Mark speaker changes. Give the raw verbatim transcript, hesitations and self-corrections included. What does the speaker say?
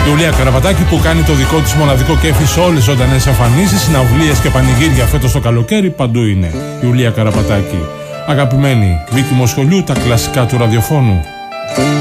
Speaker 1: Η Ιουλία Καραπατάκη που κάνει το δικό της μοναδικό κέφι σε όλες τις ζωντανές εμφανίσεις, συναυλίες και πανηγύρια φέτος το καλοκαίρι, παντού είναι η Ιουλία Καραπατάκη. Αγαπημένη Βίκη Μοσχολιού, τα κλασικά του ραδιοφώνου.